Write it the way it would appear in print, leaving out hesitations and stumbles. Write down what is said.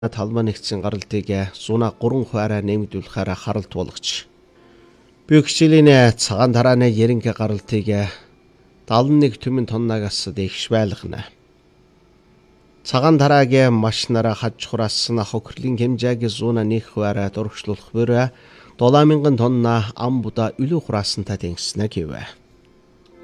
талбай нэгдсэн гаралтыг 103 хувиараа нэмэгдүүлэхээр харалт болгож. Бүх хичээлийн цагаан тарааны ерөнхий гаралтыг 71 түмэн тоннагаас дээш байлгана. Цагаан тарагийн машинаараа хаж хураас хохирлын хэмжээг 101 хувиараа дурагшлуулах бүр 7000 тонна ам будаа үлүү хураасантай тэнгиснэ гэв.